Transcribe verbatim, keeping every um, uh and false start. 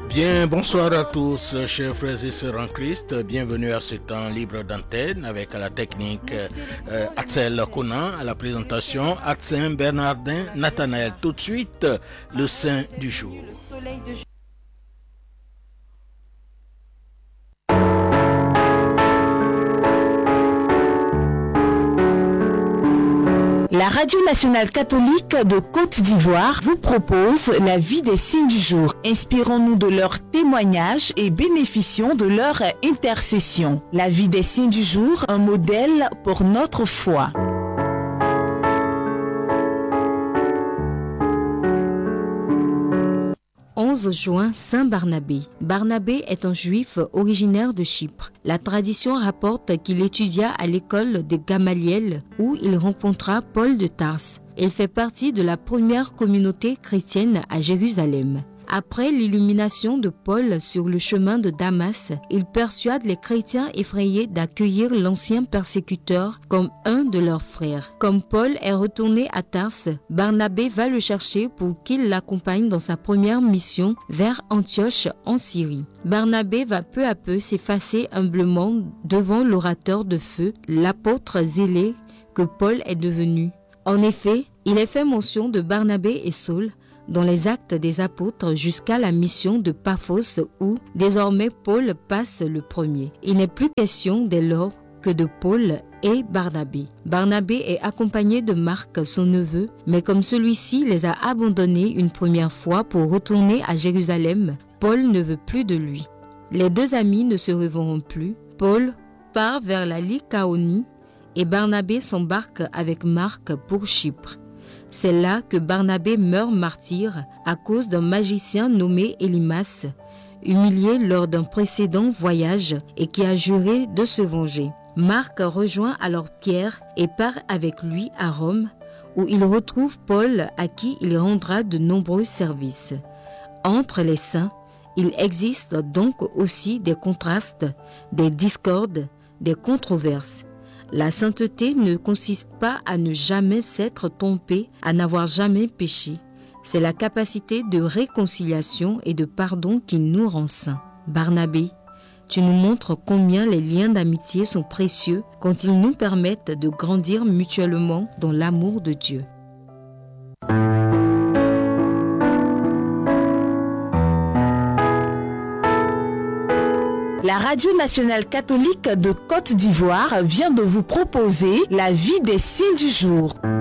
Bien, bonsoir à tous, chers frères et sœurs en Christ. Bienvenue à ce temps libre d'antenne avec à la technique euh, Axel Conan, à la présentation Axel Bernardin Nathanaël. Tout de suite, le saint du jour. La Radio nationale catholique de Côte d'Ivoire vous propose la vie des saints du jour. Inspirons-nous de leurs témoignages et bénéficions de leur intercession. La vie des saints du jour, un modèle pour notre foi. onze juin, Saint Barnabé. Barnabé est un juif originaire de Chypre. La tradition rapporte qu'il étudia à l'école de Gamaliel où il rencontra Paul de Tarse. Il fait partie de la première communauté chrétienne à Jérusalem. Après l'illumination de Paul sur le chemin de Damas, il persuade les chrétiens effrayés d'accueillir l'ancien persécuteur comme un de leurs frères. Comme Paul est retourné à Tarse, Barnabé va le chercher pour qu'il l'accompagne dans sa première mission vers Antioche en Syrie. Barnabé va peu à peu s'effacer humblement devant l'orateur de feu, l'apôtre zélé que Paul est devenu. En effet, il est fait mention de Barnabé et Saul dans les Actes des Apôtres jusqu'à la mission de Paphos où désormais Paul passe le premier. Il n'est plus question dès lors que de Paul et Barnabé. Barnabé est accompagné de Marc, son neveu, mais comme celui-ci les a abandonnés une première fois pour retourner à Jérusalem, Paul ne veut plus de lui. Les deux amis ne se reverront plus. Paul part vers la Lycaonie et Barnabé s'embarque avec Marc pour Chypre. C'est là que Barnabé meurt martyr à cause d'un magicien nommé Élymas, humilié lors d'un précédent voyage et qui a juré de se venger. Marc rejoint alors Pierre et part avec lui à Rome, où il retrouve Paul à qui il rendra de nombreux services. Entre les saints, il existe donc aussi des contrastes, des discordes, des controverses. La sainteté ne consiste pas à ne jamais s'être trompé, à n'avoir jamais péché. C'est la capacité de réconciliation et de pardon qui nous rend saints. Barnabé, tu nous montres combien les liens d'amitié sont précieux quand ils nous permettent de grandir mutuellement dans l'amour de Dieu. La Radio nationale catholique de Côte d'Ivoire vient de vous proposer la vie des saints du jour.